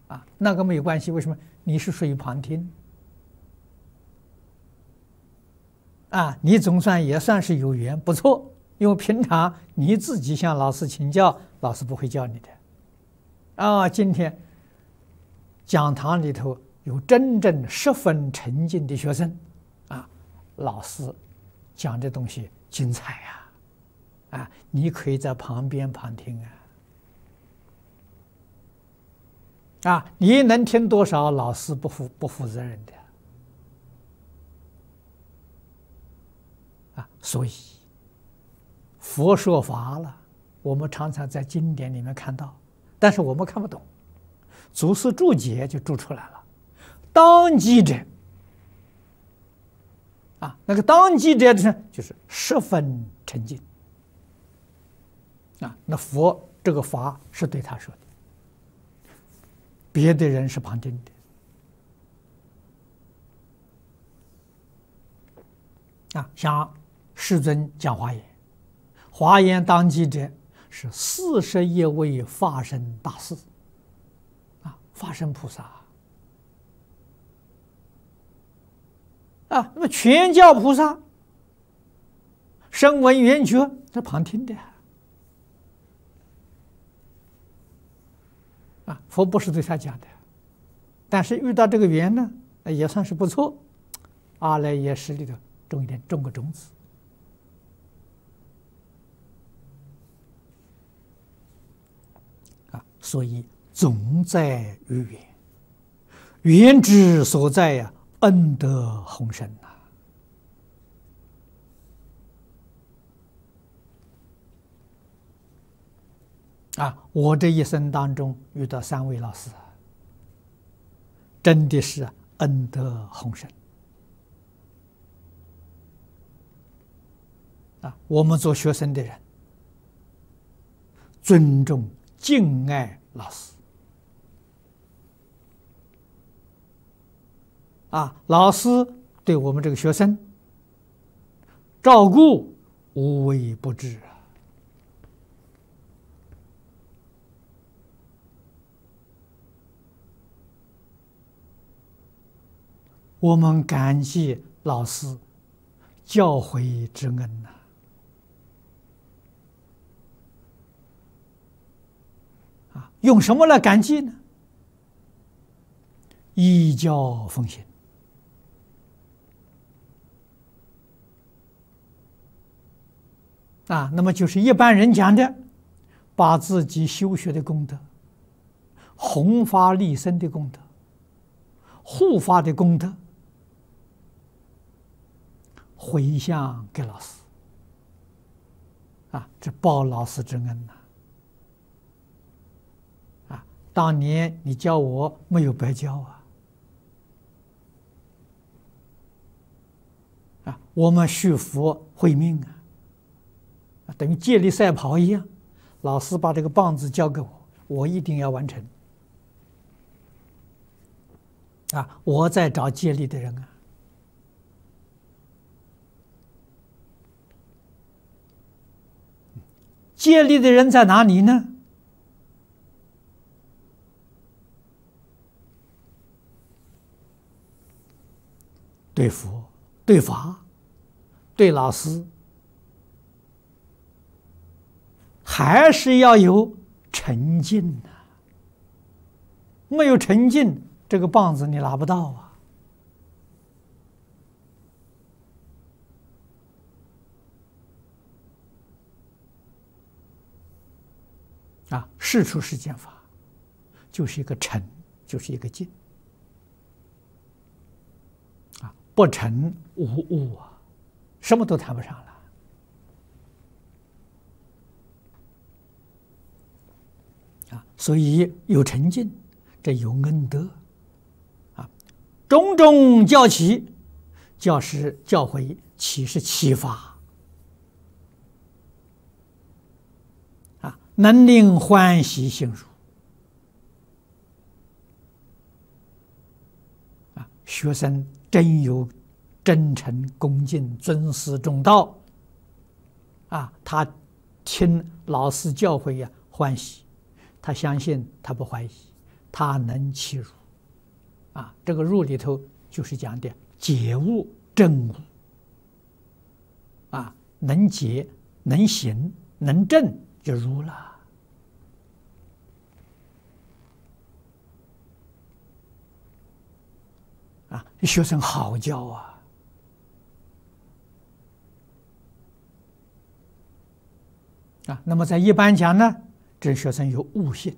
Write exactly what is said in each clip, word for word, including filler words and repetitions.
啊，那个没有关系。为什么？你是属于旁听啊，你总算也算是有缘，不错。因为平常你自己向老师请教，老师不会教你的。啊，今天讲堂里头有真正十分沉静的学生，啊，老师讲的东西精彩呀，啊，你可以在旁边旁听啊。啊，你能听多少？老师不负不负责任的啊！所以佛说法了，我们常常在经典里面看到，但是我们看不懂，祖师注解就注出来了。当机者啊，那个当机者呢，就是十分沉静啊。那佛这个法是对他说的。别的人是旁听的啊，像世尊讲华严，华严当机者是四十一位法身大士啊，法身菩萨啊，那么全教菩萨声闻缘觉这旁听的啊，佛不是对他讲的，但是遇到这个缘呢，也算是不错。阿赖耶识里头种一点，种个种子啊，所以总在于缘，缘之所在呀，恩德宏深呐。啊，我这一生当中遇到三位老师，真的是恩德宏深啊！我们做学生的人，尊重、敬爱老师啊，老师对我们这个学生照顾无微不至啊。我们感激老师教诲之恩呐！啊，用什么来感激呢？依教奉行啊，那么就是一般人讲的，把自己修学的功德、弘法利生的功德、护法的功德回向给老师啊，这报老师之恩呐！啊，当年你教我没有白教啊！啊，我们续佛慧命啊，啊，等于接力赛跑一样，老师把这个棒子交给我，我一定要完成。啊，我在找接力的人啊。接力的人在哪里呢？对佛、对法、对老师，还是要有沉静的。没有沉静，这个棒子你拿不到啊。啊，世出世间法就是一个沉，就是一个静啊，不沉无物啊，什么都谈不上了啊。所以有沉静，这有恩德啊。种种教起，教师教诲岂是启发？能令欢喜信入啊！学生真有真诚恭敬尊师重道啊，他听老师教诲呀欢喜，他相信他不怀疑， 他能契入。啊，这个入里头就是讲的解悟证悟。啊，能解能行能证就入了。啊，学生好教啊。啊，那么在一般讲呢，这学生有悟性。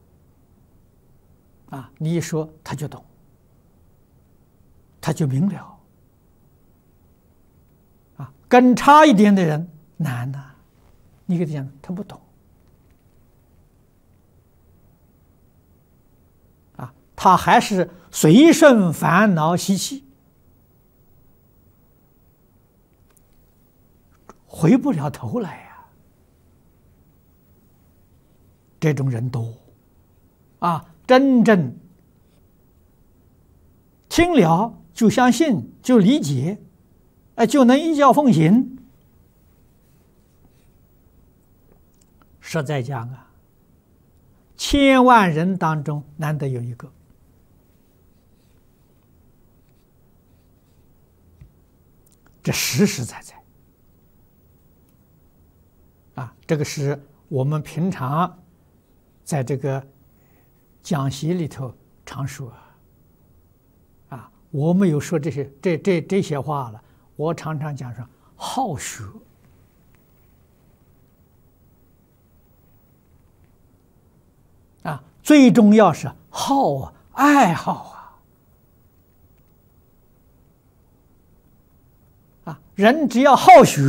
啊，你一说他就懂，他就明了。啊，更差一点的人难呐、啊，你给他讲他不懂。啊，他还是随顺烦恼习气，回不了头来呀、啊。这种人多，啊，真正听了就相信，就理解，哎，就能依教奉行。实在讲啊，千万人当中难得有一个。这实实在在啊，这个是我们平常在这个讲习里头常说啊，我没有说这些这这这些话了，我常常讲说好学啊，最重要是好啊，爱好啊，啊，人只要好学，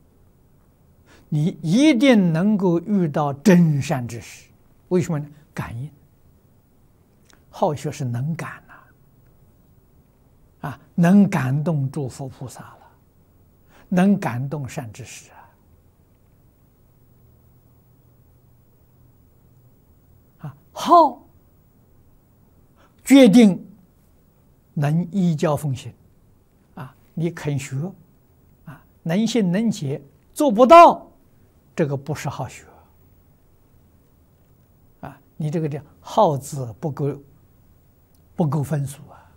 你一定能够遇到真善之事。为什么呢？感应。好学是能感呐、啊，啊，能感动诸佛菩萨了，能感动善知识啊，啊，好决定能依教奉行，啊，你肯学，啊，能信能解，做不到，这个不是好学。你这个叫好字不够，不够分数啊！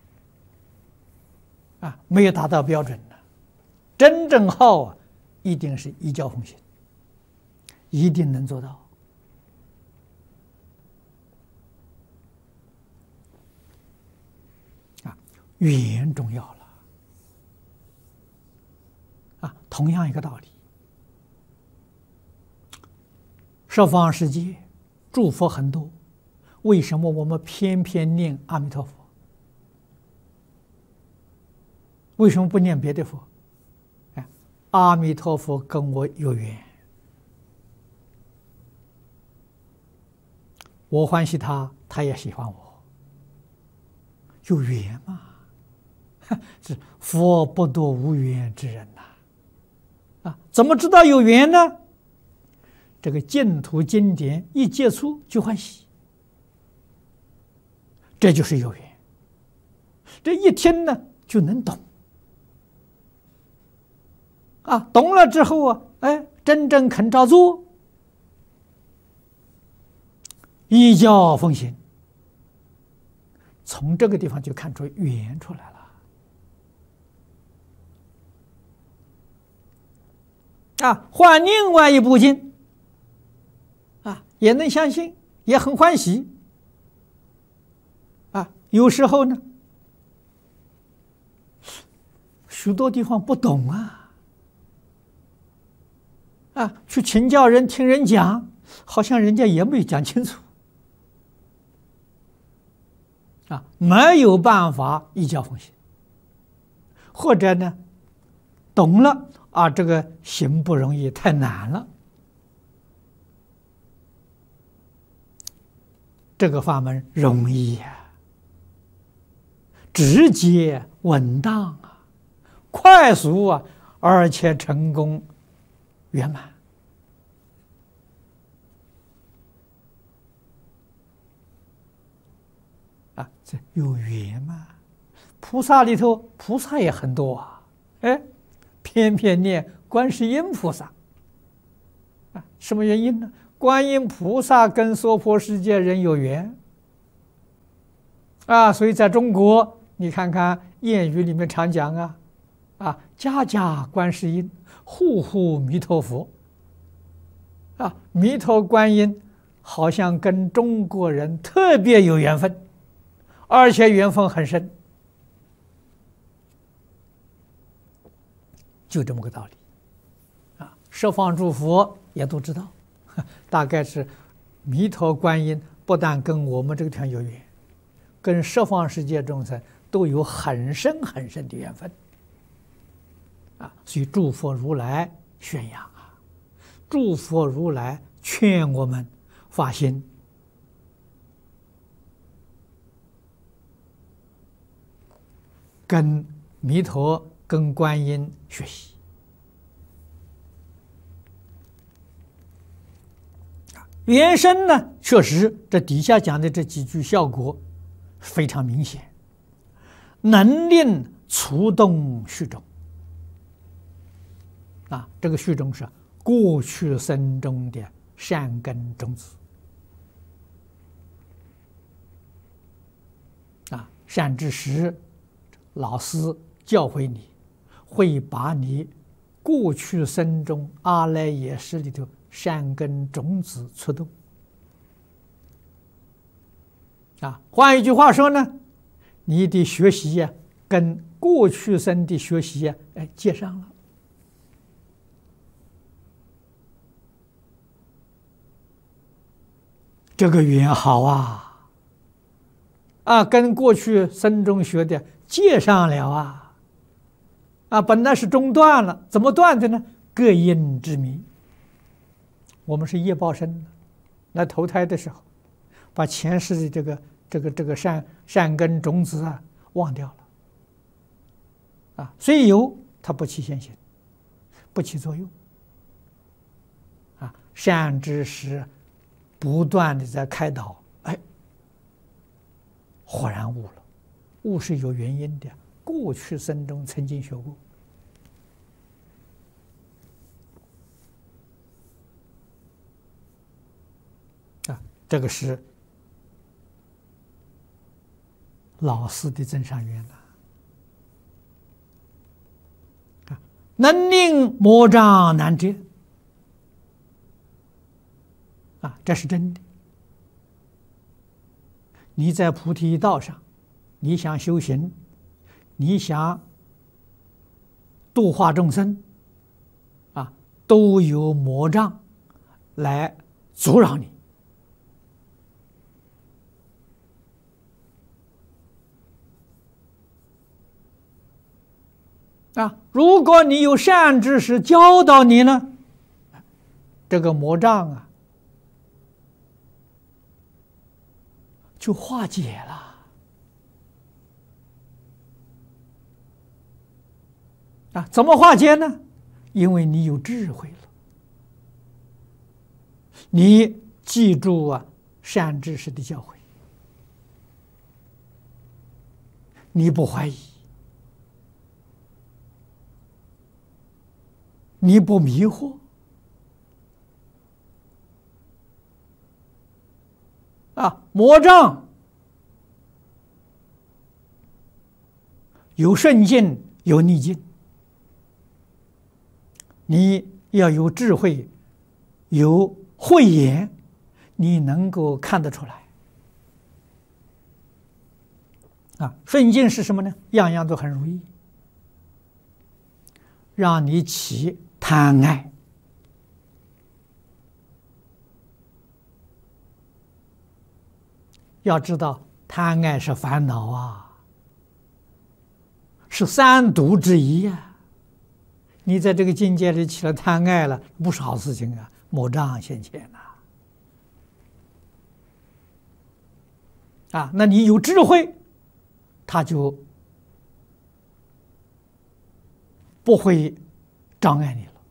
啊，没有达到标准的。真正好啊，一定是依教奉行，一定能做到。啊，语言重要了。啊，同样一个道理，十方世界。诸佛很多，为什么我们偏偏念阿弥陀佛？为什么不念别的佛？哎，阿弥陀佛跟我有缘，我欢喜他，他也喜欢我，有缘嘛？是佛不度无缘之人呐！啊，怎么知道有缘呢？这个净土经典一接触就欢喜，这就是有缘。这一听呢就能懂，啊，懂了之后啊，哎，真正肯照做，依教奉行，从这个地方就看出缘出来了。啊，换另外一部经。啊，也能相信，也很欢喜。啊，有时候呢，许多地方不懂啊，啊，去请教人，听人讲，好像人家也没讲清楚。啊，没有办法依教奉行，或者呢，懂了啊，这个行不容易，太难了。这个法门容易呀、啊，直接稳当啊，快速啊，而且成功圆满啊，这有缘嘛？菩萨里头，菩萨也很多啊，哎，偏偏念观世音菩萨啊，什么原因呢？观音菩萨跟娑婆世界人有缘， 啊，所以在中国，你看看谚语里面常讲啊，啊，家家观世音，户户弥陀佛。啊，弥陀观音好像跟中国人特别有缘分，而且缘分很深，就这么个道理。啊，十方诸佛也都知道，大概是弥陀观音不但跟我们这个团有缘，跟十方世界众生都有很深很深的缘分。啊，所以诸佛如来宣扬啊，诸佛如来劝我们发心，跟弥陀、跟观音学习。原生呢，确实这底下讲的这几句效果非常明显，能令触动虚中。啊，这个虚中是过去生中的善根种子。啊，善知识老师教诲你，会把你过去生中阿赖耶识里头善根种子触动。啊，换一句话说呢，你的学习呀、啊，跟过去生的学习呀、啊，哎，接上了。这个缘好啊，啊，跟过去生中学的接上了啊，啊，本来是中断了，怎么断的呢？各因之迷。我们是业报身的，来投胎的时候，把前世的这个这个这个善善根种子啊忘掉了，啊，虽有它不起现行，不起作用，啊，善知识不断的在开导，哎，豁然悟了，悟是有原因的，过去生中曾经学过。啊，这个是老师的增上缘呐。啊，能令魔障难遮。啊，这是真的。你在菩提道上，你想修行，你想度化众生，啊，都有魔障来阻扰你。啊，如果你有善知识教导你呢，这个魔障啊，就化解了。啊，怎么化解呢？因为你有智慧了，你记住啊善知识的教诲，你不怀疑，你不迷惑。啊，魔障有顺境，有逆境，你要有智慧，有慧眼，你能够看得出来。啊，顺境是什么呢？样样都很如意，让你起贪爱。要知道，贪爱是烦恼啊，是三毒之一啊。你在这个境界里起了贪爱了，不是好事情啊，魔障现前呐。啊，那你有智慧，他就不会障碍你了。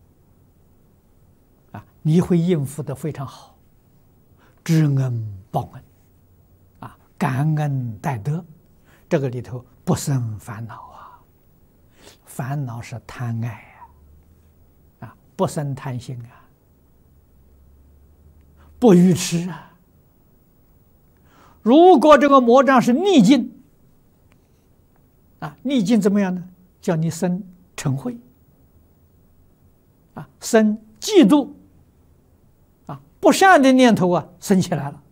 啊，你会应付得非常好，知恩报恩。感恩戴德，这个里头不生烦恼啊，烦恼是贪爱啊，啊，不生贪心啊，不愚痴啊。 如果这个魔障是逆境，啊，逆境怎么样呢？叫你生嗔恚，啊，生嫉妒，啊，不善的念头啊，生起来了。